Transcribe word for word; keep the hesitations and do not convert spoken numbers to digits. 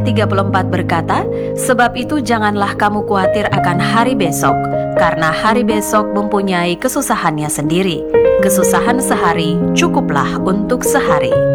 tiga puluh empat berkata, "Sebab itu janganlah kamu khawatir akan hari besok, karena hari besok mempunyai kesusahannya sendiri. Kesusahan sehari cukuplah untuk sehari."